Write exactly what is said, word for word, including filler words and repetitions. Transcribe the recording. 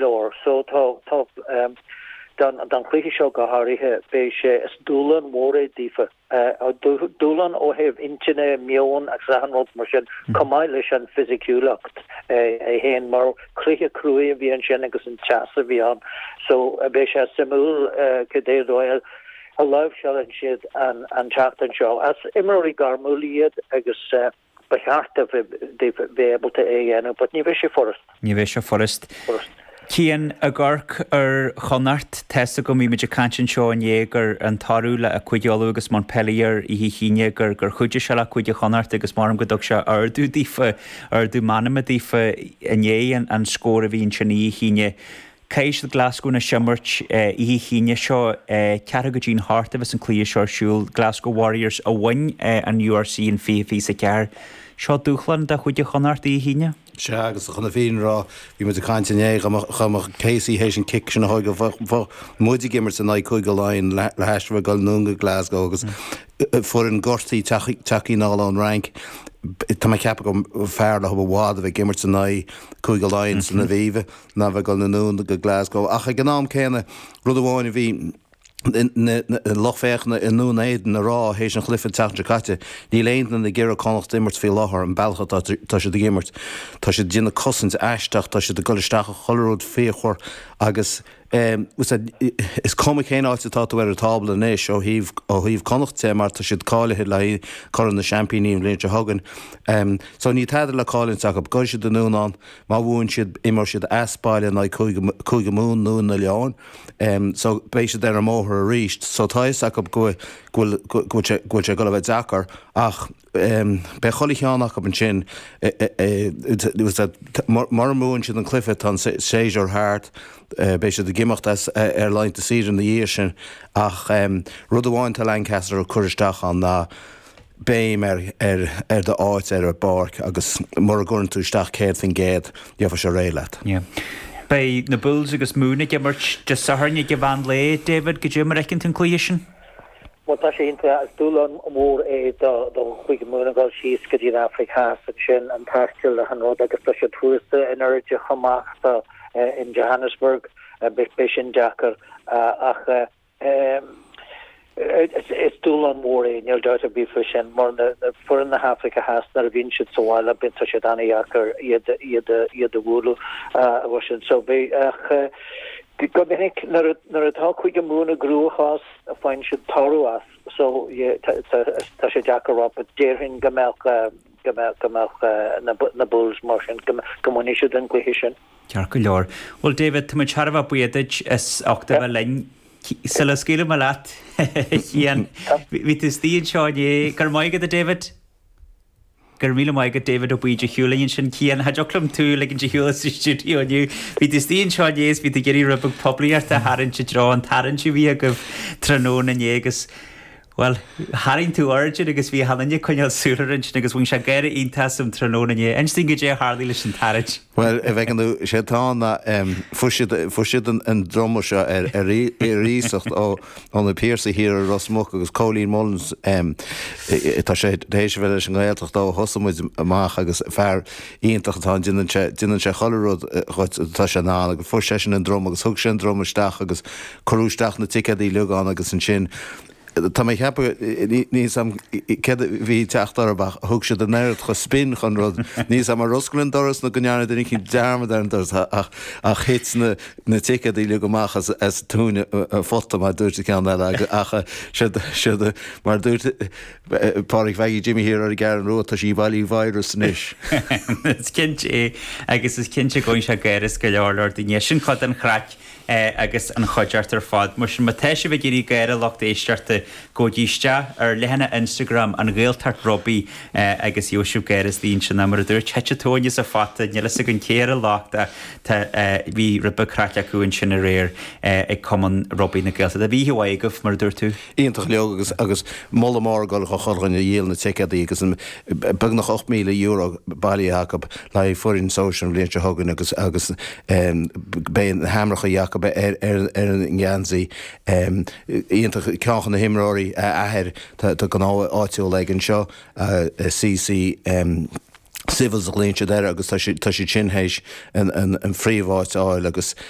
Milor so top top um dan dan krijg je ook harige beetje stoelen more diepe uh doelen o have interne million examen op machine combination physiculakt eh heen maar krijg je crew wie een genegus in chasse wie aan so a beetje simul kede royal a live challenge and and chat and show as Emery Garmuliad agus behaart of be able to again but ni vishe forest ni vishe forest Cian a gharc ar chonart testa go mí meidir canchin seo an éagar an tarúla a cuideolú agus Montpellier i híine gur gur chuide se le cuide chonart agus marm godog se ar dú dífa ar dú manama dífa ané an scóra bhíon sin í híine. Céis Glasgow na simmert i híine seo ceara go dín hart agus an clí seo siúil Glasgow Warriors a bhain an U R C an fé fí sa cear. Seo dúchlan de chuide chonart i híine? Se agus chuna bhíon rá bhí mu a caiintené chumach Casey hééis an kick sin na go muide gimmert san naid chuig go láin le heistre go nunga Glasgow agus fu an gortaí taí ná an rank. Tá mai ceapa go fear le bhád a bheith gimmert san naid chuig go láin san na bhíomh ná bheith go na nún go Glasgow. Ach a gnám céine rud amháin a bhí lochfechna in núnéid na rá hééis an chlifa teachtra caite, ní léint na ggéar connacht immert fé láthir an bailcha tá sé gimmert. Tá sé dina cosint eisteach tá sé de goisteach a choród féchor agus Um, is comic chéin áilte táú ar a tabla néis ó híh ó híh connacht sé mar tá siad cáilethe le choran na championín léinte hagan. Um, so ní teidir le cáilinn teach go goise den núnán má bhún siad immar siad eспáile na chuig mún nún na leáin. Um, so bééis siad ar an móthir a ríist, so táis ach go gúil sé go bheith deachar ach um, be cholicháannach op an sin mar mún siad an clifa tan séidir háart bééis siad a gimacht ar leint a sír an na dhé sin ach um, rud amháin tá Lancaster ó chuiristeach an ná béim ar ar ar de áit ar a barc agus mar a gurn túisteach céad fin géad defa sé réileat. Yeah. Bei na Bulls agus múna gimmert de saharne go bhain le David go dtí mar ecinn an clíisisin? Well tá sé inte as dúlan mór é do chuig múna gáil síos go dtí Africa sin an tastil a an rud agus tá sé túrasta in airde chamachta in Johannesburg be sin Jackar ach is dúlan mór é níl deart a bí fi sin mar for in na Africa has nar a bhín siad soáile bin tá sé daíachar iad iad a bhúlú a bh sin so bé ach go nig nar atá chuig go múna grúchas a fáin siad tarú as so tá sé Jackar op a déirhin gomeach gomeach na Bulls mar sin gomóní siad an gluhi sin. Cear go leor. Well David, tá charfa buideid is achta bheith lein sila scéile me leat chéan. Bhí tú stíon seo é gur maigad a David? Gur míle maigad David ó buide hiúlaíonn sin chéan haideoclam tú le an hiúla sa stúdióniu. Bhí tú stíon seo éis bhí tú geirí rubug pobliart a harann si rá an tarann si bhí a go tróna négus. Well, haring tú origin agus bhí halanne chuineal súlarin agus bhain se gaiire iontas am tróna é. Einstín go dé hálaí leis an tarid. Well, a bheith anú sé tá fuisiad an dromar se ar ríocht ó na Pierce hir a Rosmach agus Colleen Mullins tá sé dééis bheile an gaalteach dá hosamid amach agus fear íontachtatá duan sé choród tá sé ná agus fu sé sin an drom agus thug sin dromarteach agus choúisteach na ticeí leán agus an sin. Tá mé chepa níos am bhí teachtarach thug se den neir chu spin chun rud níos am mar Roscoilinn doras na goneanna den cin dearmad an doras a chit na ticead í le goach as túna fóta mar dúirta cean eile acha si mar dúirta páric bheith Jimmy hir ar gar an ró tá sí bhailí bhairus níis. Is cinint é agus is cinnte goin se gairis go leorlar daine sin chud an chraich agus an choideart ar fád. Mar sin matéise bheith géirí gaire lecht éistearta go díiste ar lehanana Instagram an ghiltart Robbie agus Youtube gairis dín sin na mar dúir teitetóine sa fata ne lei gon céar láchta bhí rubbe craite acuúin sin a réir ag cuman Robbie na ghilta. A bhí hihaigah mar dúir tú? Íontach leog agus agus molla mar gáil go chorganna dhéal na ticeadaí agus bag nach ocht míle euro bailíach le furin social léinte hagan agus agus béon hamracha Jacob ar an gceansaí íontach ceachan na himráí ahead tá gan áitiúil ag an seo C C civils a léinte d agus tá sé sinhéis an phríomháit áil agus